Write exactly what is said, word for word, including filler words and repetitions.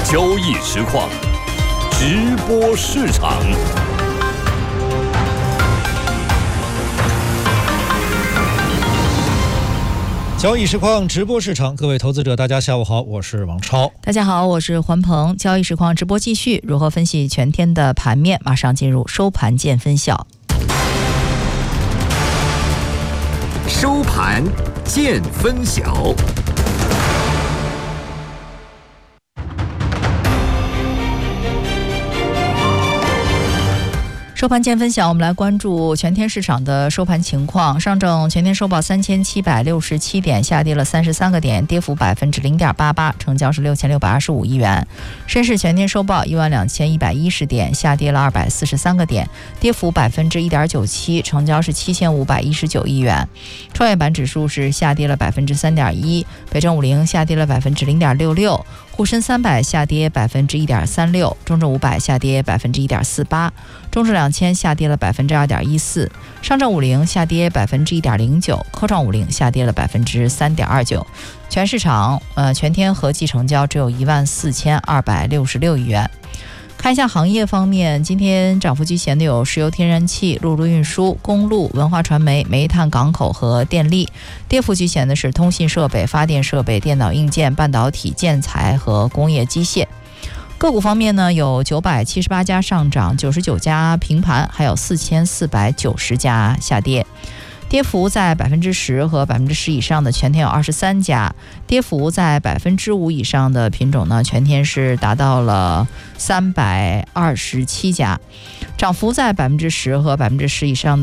交易实况，直播市场。 交易实况直播市场，各位投资者大家下午好，我是王超。 大家好，我是环鹏。交易实况直播继续，如何分析全天的盘面？马上进入收盘见分晓。 收盘见分晓。 收盘见分晓，我们来关注全天市场的收盘情况。上证全天收报三千七百六十七点，下跌了三十三个点，跌幅百分之零点八八，成交是六千六百二十五亿元。深市全天收报一万两千一百一十点，下跌了二百四十三个点，跌幅百分之一点九七，成交是七千五百一十九亿元。创业板指数是下跌了百分之三点一，北证五零下跌了百分之零点六六。沪深三百下跌百分之一点三六，中证五百下跌百分之一点四八，中证两千下跌了百分之二点一四，上证五零下跌百分之一点零九，科创五零下跌了百分之三点二九。全市场呃全天合计成交只有一万四千二百六十六亿元。看一下行业方面，今天涨幅居前的有石油天然气、陆路运输、公路、文化传媒、煤炭港口和电力。跌幅居前的是通信设备、发电设备、电脑硬件、半导体、建材和工业机械。个股方面呢，有九百七十八家上涨，九十九家平盘，还有四千四百九十家下跌。跌幅在百分之十和百分之十以上的全天有二十三家，跌幅在百分之五以上的品种呢，全天是达到了三百二十七家，涨幅在百分之十和百分之十以上的